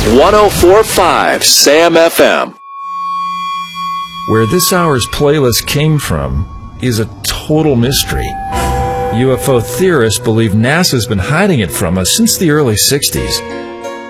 104.5 SAM FM. Where this hour's playlist came from is a total mystery. UFO theorists believe NASA's been hiding it from us since the early 60s.